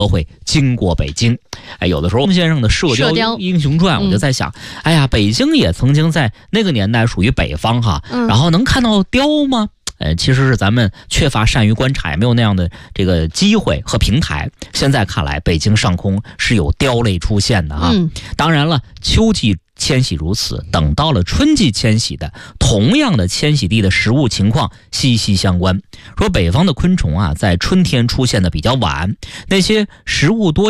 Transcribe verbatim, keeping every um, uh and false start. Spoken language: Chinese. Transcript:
会经过北京。哎，有的时候翁先生的《射雕英雄传》，我就在想，嗯、哎呀，北京也曾经在那个年代属于北方哈，嗯、然后能看到雕吗？呃，其实是咱们缺乏善于观察，也没有那样的这个机会和平台。现在看来，北京上空是有雕类出现的哈。嗯、当然了，秋季迁徙如此，等到了春季迁徙的，同样的迁徙地的食物情况息息相关。说北方的昆虫啊，在春天出现的比较晚，那些食物多